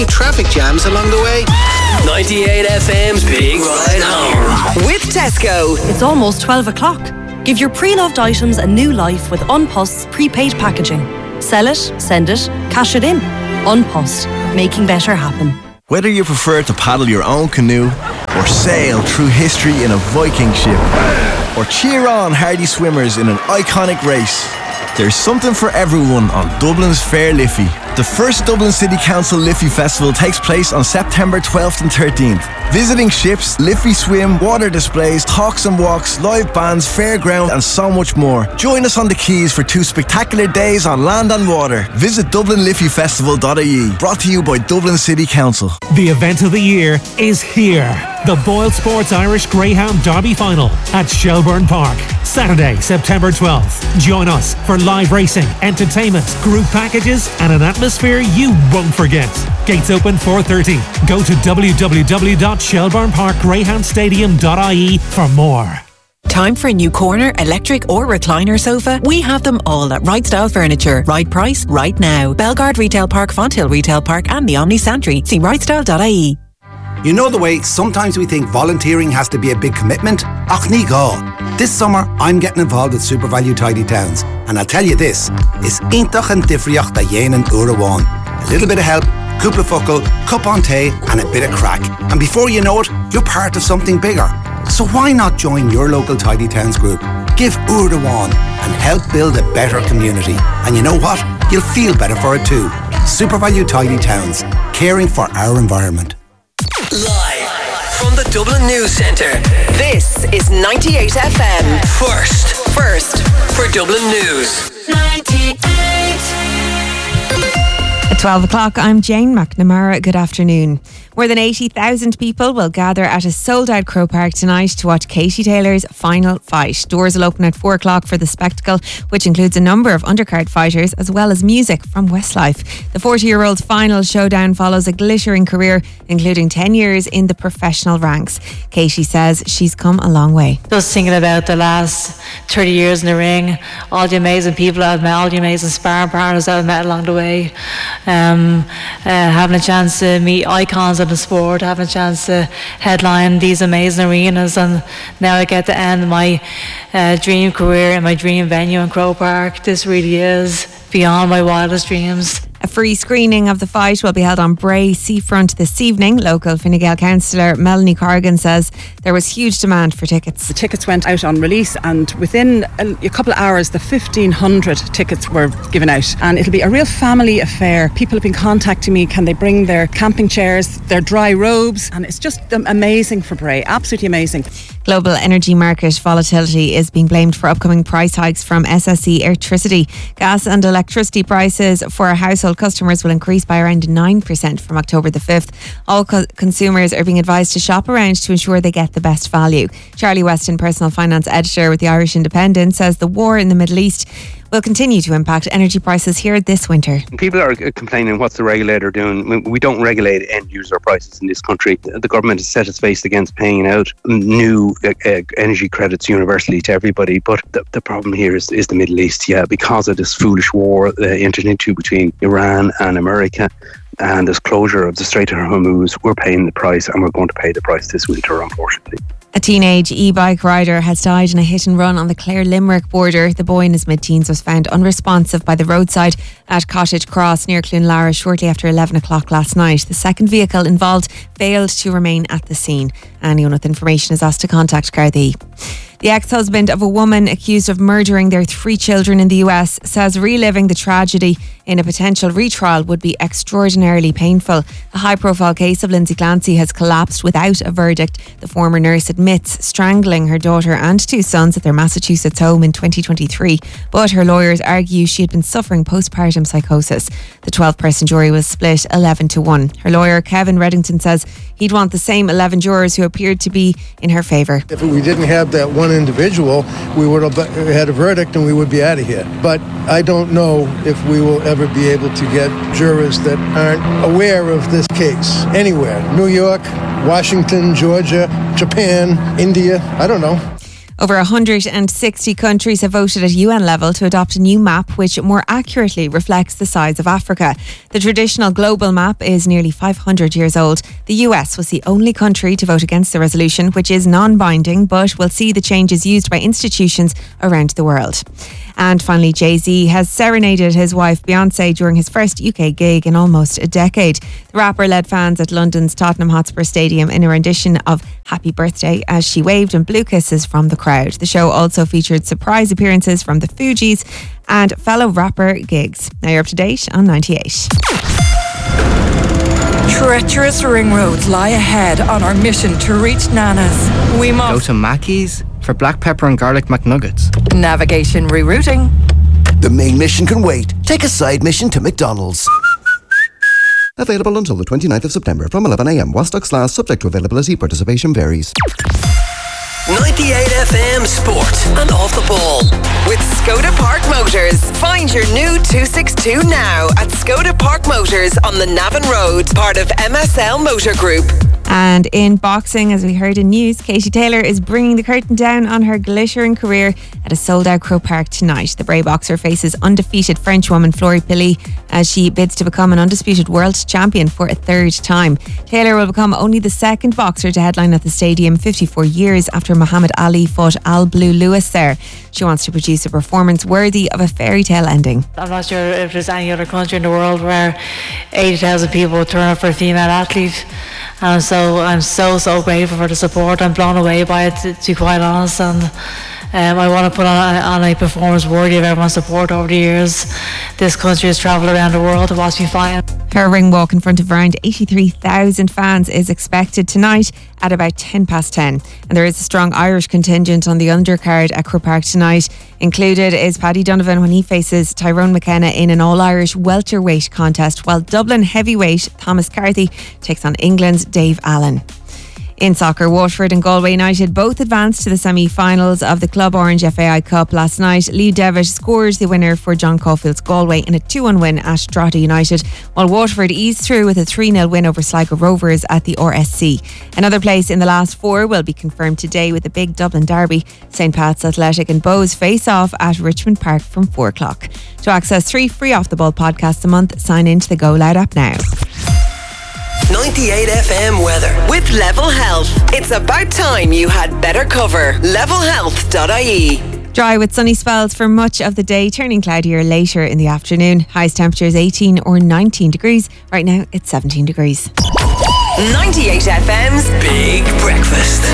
Any traffic jams along the way? 98 FM's Big Ride Home. With Tesco. It's almost 12 o'clock. Give your pre-loved items a new life with Unpost's prepaid packaging. Sell it, send it, cash it in. Unpost. Making better happen. Whether you prefer to paddle your own canoe or sail through history in a Viking ship or cheer on hardy swimmers in an iconic race, there's something for everyone on Dublin's Fair Liffey. The first Dublin City Council Liffey Festival takes place on September 12th and 13th. Visiting ships, Liffey swim, water displays, talks and walks, live bands, fairground and so much more. Join us on the quays for 2 spectacular days on land and water. Visit DublinLiffeyFestival.ie. Brought to you by Dublin City Council. The event of the year is here. The Boyle Sports Irish Greyhound Derby Final at Shelbourne Park. Saturday, September 12th. Join us for live racing, entertainment, group packages and an atmosphere you won't forget. Gates open 4:30. Go to www.shelbourneparkgreyhoundstadium.ie for more. Time for a new corner, electric or recliner sofa? We have them all at Right Style Furniture. Right price, right now. Belgard Retail Park, Fonthill Retail Park and the Omni Santry. See rightstyle.ie. You know the way sometimes we think volunteering has to be a big commitment? Ach ní gá. This summer I'm getting involved with Super Value Tidy Towns, and I'll tell you this, is intach and difriocht da dhéanaan uair amháin. A little bit of help, cúpla focal, cup on té and a bit of crack. And before you know it, you're part of something bigger. So why not join your local Tidy Towns group? Give uair amháin and help build a better community. And you know what? You'll feel better for it too. Super Value Tidy Towns, caring for our environment. Live from the Dublin News Centre. This is 98 FM. First for Dublin News. 98. At 12 o'clock, I'm Jane McNamara. Good afternoon. More than 80,000 people will gather at a sold-out Crow Park tonight to watch Katie Taylor's final fight. Doors will open at 4 o'clock for the spectacle, which includes a number of undercard fighters as well as music from Westlife. The 40-year-old's final showdown follows a glittering career, including 10 years in the professional ranks. Katie says she's come a long way. Just thinking about the last 30 years in the ring, all the amazing people I've met, all the amazing sparring partners I've met along the way, having a chance to meet icons of the sport, having a chance to headline these amazing arenas, and now I get to end my dream career in my dream venue in Crow Park. This really is beyond my wildest dreams. A free screening of the fight will be held on Bray Seafront this evening. Local Fine Gael councillor Melanie Corrigan says there was huge demand for tickets. The tickets went out on release, and within a couple of hours the 1,500 tickets were given out, and it'll be a real family affair. People have been contacting me, can they bring their camping chairs, their dry robes, and it's just amazing for Bray, absolutely amazing. Global energy market volatility is being blamed for upcoming price hikes from SSE Electricity. Gas and electricity prices for household customers will increase by around 9% from October the 5th. All consumers are being advised to shop around to ensure they get the best value. Charlie Weston, personal finance editor with the Irish Independent, says the war in the Middle East will continue to impact energy prices here this winter. People are complaining, what's the regulator doing? We don't regulate end user prices in this country. The government has set its face against paying out new energy credits universally to everybody, but the problem here is the Middle East. Yeah, because of this foolish war entered into between Iran and America and this closure of the Strait of Hormuz, we're paying the price, and we're going to pay the price this winter, unfortunately. A teenage e-bike rider has died in a hit and run on the Clare-Limerick border. The boy in his mid-teens was found unresponsive by the roadside at Cottage Cross near Cloonlara shortly after 11 o'clock last night. The second vehicle involved failed to remain at the scene. Anyone with information is asked to contact Gardaí. The ex-husband of a woman accused of murdering their 3 children in the US says reliving the tragedy in a potential retrial would be extraordinarily painful. The high-profile case of Lindsay Clancy has collapsed without a verdict. The former nurse admits strangling her daughter and 2 sons at their Massachusetts home in 2023, but her lawyers argue she had been suffering postpartum psychosis. The 12-person jury was split 11-1. Her lawyer, Kevin Reddington, says he'd want the same 11 jurors who appeared to be in her favour. If we didn't have that one individual, we would have had a verdict and we would be out of here. But I don't know if we will ever be able to get jurors that aren't aware of this case anywhere. New York, Washington, Georgia, Japan, India, I don't know. Over 160 countries have voted at UN level to adopt a new map which more accurately reflects the size of Africa. The traditional global map is nearly 500 years old. The US was the only country to vote against the resolution, which is non-binding but will see the changes used by institutions around the world. And finally, Jay-Z has serenaded his wife Beyoncé during his first UK gig in almost a decade. The rapper led fans at London's Tottenham Hotspur Stadium in a rendition of Happy Birthday as she waved and blew kisses from the crowd. The show also featured surprise appearances from the Fugees and fellow rapper Giggs. Now you're up to date on 98. Treacherous ring roads lie ahead on our mission to reach Nana's. We must go to Mackey's for black pepper and garlic McNuggets. Navigation rerouting. The main mission can wait. Take a side mission to McDonald's. Available until the 29th of September from 11 a.m. While stocks last, subject to availability, participation varies. 98 FM Sport and Off the Ball. With Skoda Park Motors. Find your new 262 now at Skoda Park Motors on the Navan Road, part of MSL Motor Group. And in boxing, as we heard in news, Katie Taylor is bringing the curtain down on her glittering career at a sold-out Croke Park tonight. The Bray boxer faces undefeated Frenchwoman Florie Pilley as she bids to become an undisputed world champion for a third time. Taylor will become only the second boxer to headline at the stadium 54 years after Muhammad Ali fought Al Blue Lewis there. She wants to produce a performance worthy of a fairy tale ending. I'm not sure if there's any other country in the world where 80,000 people turn up for a female athlete. And so I'm so grateful for the support. I'm blown away by it, to be quite honest. And I want to put on a performance worthy of everyone's support over the years. This country has travelled around the world to watch me fight. Her ring walk in front of around 83,000 fans is expected tonight at about 10:10. And there is a strong Irish contingent on the undercard at Croke Park tonight. Included is Paddy Donovan when he faces Tyrone McKenna in an all-Irish welterweight contest, while Dublin heavyweight Thomas Carthy takes on England's Dave Allen. In soccer, Waterford and Galway United both advanced to the semi-finals of the Club Orange FAI Cup last night. Lee Devitt scores the winner for John Caulfield's Galway in a 2-1 win at Drogheda United, while Waterford eased through with a 3-0 win over Sligo Rovers at the RSC. Another place in the last four will be confirmed today with the big Dublin derby. St Pat's Athletic and Bows face off at Richmond Park from 4 o'clock. To access 3 free Off the Ball podcasts a month, sign in to the Go Loud app now. 98 FM weather with Level Health. It's about time you had better cover. Levelhealth.ie. Dry with sunny spells for much of the day, turning cloudier later in the afternoon. Highest temperatures 18 or 19 degrees. Right now it's 17 degrees. 98 FM's Big Breakfast.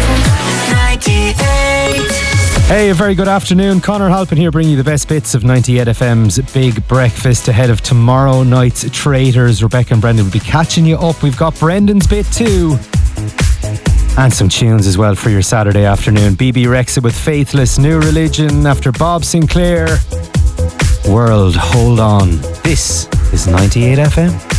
98. Hey, a very good afternoon. Conor Halpin here, bringing you the best bits of 98 FM's Big Breakfast ahead of tomorrow night's Traitors. Rebecca and Brendan will be catching you up. We've got Brendan's bit too, and some tunes as well for your Saturday afternoon. BB Rexa with Faithless, New Religion after Bob Sinclair. World, hold on. This is 98 FM.